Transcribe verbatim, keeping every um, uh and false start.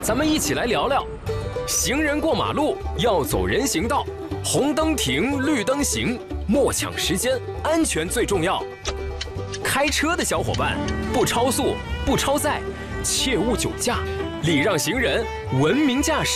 咱们一起来聊聊，行人过马路要走人行道，红灯停，绿灯行，莫抢时间，安全最重要。开车的小伙伴，不超速，不超载，切勿酒驾，礼让行人，文明驾驶。